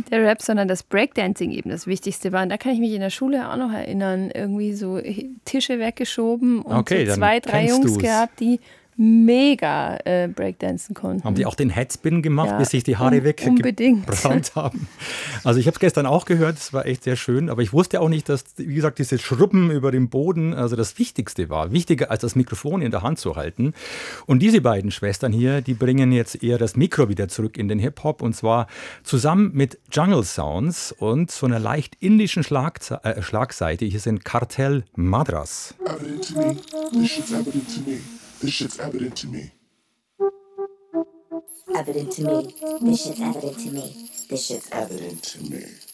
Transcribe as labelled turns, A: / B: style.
A: nicht der Rap, sondern das Breakdancing eben das Wichtigste war. Und da kann ich mich in der Schule auch noch erinnern, irgendwie so Tische weggeschoben und
B: Okay,
A: so
B: dann
A: 2, 3
B: kennst
A: Jungs
B: du's.
A: gehabt, die mega Breakdancen konnten.
B: Haben die auch den Headspin gemacht,
A: Ja,
B: bis sich die Haare
A: unbedingt.
B: weggebrannt haben? Also ich habe es gestern auch gehört, es war echt sehr schön, aber ich wusste auch nicht, dass, wie gesagt, diese Schrubben über dem Boden also das Wichtigste war. Wichtiger als das Mikrofon in der Hand zu halten. Und diese beiden Schwestern hier, die bringen jetzt eher das Mikro wieder zurück in den Hip-Hop und zwar zusammen mit Jungle Sounds und so einer leicht indischen Schlagseite. Hier sind Kartel Madras.
C: Evident to me. This shit's evident to me. This shit's evident to me.
D: Evident to me. This shit's evident to me. This shit's
C: Evident to me.